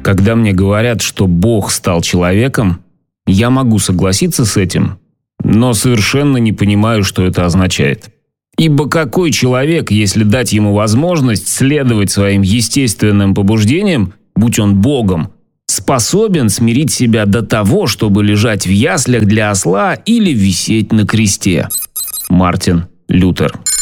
Когда мне говорят, что Бог стал человеком, я могу согласиться с этим, но совершенно не понимаю, что это означает. Ибо какой человек, если дать ему возможность следовать своим естественным побуждениям, будь он Богом, способен смирить себя до того, чтобы лежать в яслях для осла или висеть на кресте? Мартин Лютер.